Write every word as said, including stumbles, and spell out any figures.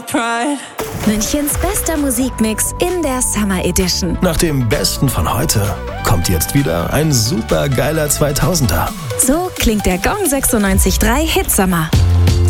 pride. Münchens bester Musikmix in der Summer Edition. Nach dem Besten von heute kommt jetzt wieder ein super geiler zweitausender. So klingt der Gong sechsundneunzig Komma drei Hitsommer.